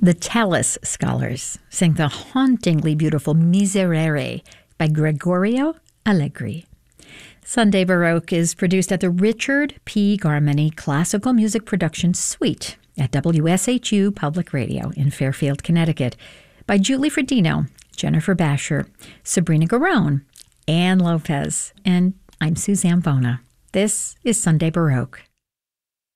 The Tallis Scholars sing the hauntingly beautiful Miserere by Gregorio Allegri. Sunday Baroque is produced at the Richard P. Garmany Classical Music Production Suite at WSHU Public Radio in Fairfield, Connecticut, by Julie Fredino, Jennifer Basher, Sabrina Garone, Ann Lopez, and I'm Suzanne Bona. This is Sunday Baroque.